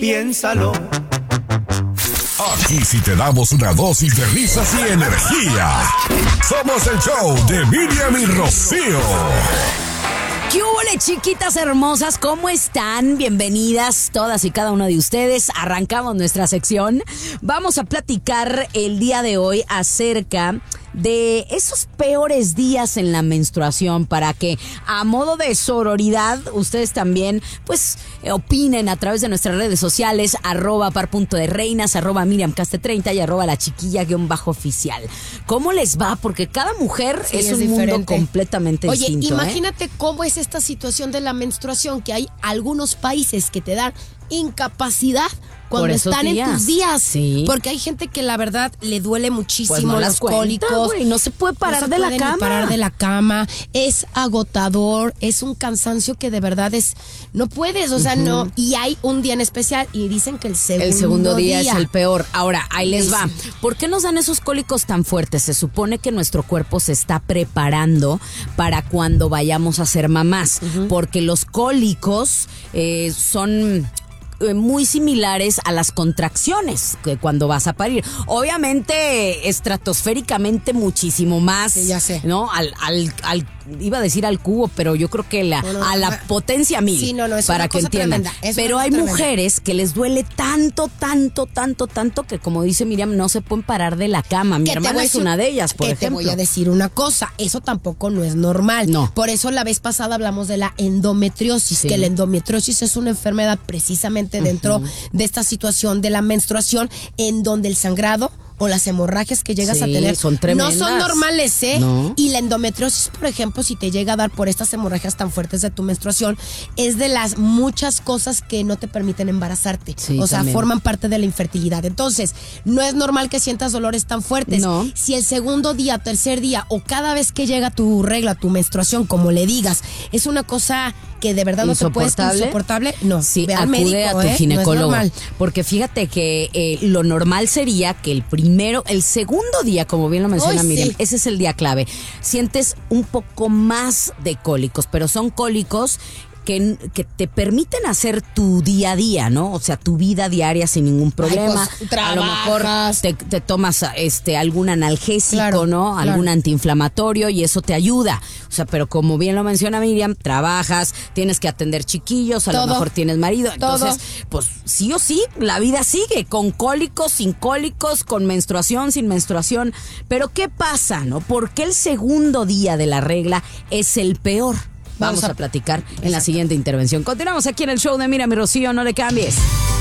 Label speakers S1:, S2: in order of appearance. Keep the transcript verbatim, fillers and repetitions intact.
S1: piénsalo.
S2: Aquí sí te damos una dosis de risas y energía. Somos el show de Miriam y Rocío.
S3: ¿Qué hubo, chiquitas hermosas? ¿Cómo están? Bienvenidas todas y cada una de ustedes. Arrancamos nuestra sección. Vamos a platicar el día de hoy acerca de esos peores días en la menstruación, para que a modo de sororidad ustedes también pues opinen a través de nuestras redes sociales, arroba par punto de reinas, arroba Miriam Caste treinta y arroba la chiquilla guión bajo oficial. ¿Cómo les va? Porque cada mujer sí, es, es un diferente mundo completamente
S4: Oye,
S3: distinto.
S4: Oye, imagínate
S3: ¿eh?
S4: cómo es esta situación de la menstruación, que hay algunos países que te dan incapacidad cuando están días. en tus días.
S3: Sí.
S4: Porque hay gente que la verdad le duele muchísimo
S3: pues no
S4: los
S3: cuenta,
S4: cólicos.
S3: Wey, no se puede parar
S4: no se
S3: de la cama.
S4: parar de la cama. Es agotador, es un cansancio que de verdad es, no puedes, o sea, uh-huh. no. Y hay un día en especial y dicen que el segundo,
S3: el segundo día,
S4: día
S3: es el peor. Ahora, ahí les va. ¿Por qué nos dan esos cólicos tan fuertes? Se supone que nuestro cuerpo se está preparando para cuando vayamos a ser mamás. Uh-huh. Porque los cólicos eh, son muy similares a las contracciones que cuando vas a parir. Obviamente, estratosféricamente muchísimo más,
S4: sí, ya sé.
S3: ¿no? Al, al, al, iba a decir al cubo, pero yo creo que la, no, no, a la no, potencia mil,
S4: sí, no, no, es
S3: para
S4: una
S3: que
S4: cosa
S3: entiendan. Pero hay
S4: tremenda.
S3: mujeres que les duele tanto, tanto, tanto, tanto que, como dice Miriam, no se pueden parar de la cama. Mi hermana es una de ellas, por
S4: que
S3: ejemplo.
S4: Te voy a decir una cosa, eso tampoco no es normal.
S3: No.
S4: Por eso la vez pasada hablamos de la endometriosis, sí. que la endometriosis es una enfermedad precisamente dentro uh-huh. de esta situación de la menstruación, en donde el sangrado o las hemorragias que llegas
S3: sí,
S4: a tener
S3: son tremendas.
S4: No son normales, ¿eh?
S3: No.
S4: Y la endometriosis, por ejemplo, si te llega a dar por estas hemorragias tan fuertes de tu menstruación, es de las muchas cosas que no te permiten embarazarte.
S3: Sí,
S4: o sea,
S3: también.
S4: forman parte de la infertilidad. Entonces, no es normal que sientas dolores tan fuertes.
S3: No.
S4: Si el segundo día, tercer día o cada vez que llega tu regla, tu menstruación, como le digas, es una cosa que de verdad no te puedes insoportable, no,
S3: sí,
S4: ve al
S3: acude
S4: médico,
S3: a tu
S4: ¿eh?
S3: ginecólogo.
S4: No es normal.
S3: Porque fíjate que eh, lo normal sería que el primero, el segundo día, como bien lo menciona
S4: Uy,
S3: Miriam,
S4: sí.
S3: ese es el día clave. Sientes un poco más de cólicos, pero son cólicos Que, que te permiten hacer tu día a día, ¿no? O sea, tu vida diaria sin ningún problema.
S4: Ay, pues,
S3: a lo mejor te, te tomas este algún analgésico,
S4: claro,
S3: ¿no?
S4: claro.
S3: Algún antiinflamatorio y eso te ayuda. O sea, pero como bien lo menciona Miriam, trabajas, tienes que atender chiquillos, a
S4: todo,
S3: lo mejor tienes marido.
S4: todo.
S3: Entonces, pues sí o sí, la vida sigue, con cólicos, sin cólicos, con menstruación, sin menstruación. Pero ¿qué pasa, no? ¿Por qué el segundo día de la regla es el peor? Vamos, Vamos a, a platicar en la siguiente intervención. Continuamos aquí en el show de Miriam y Rocío, no le cambies.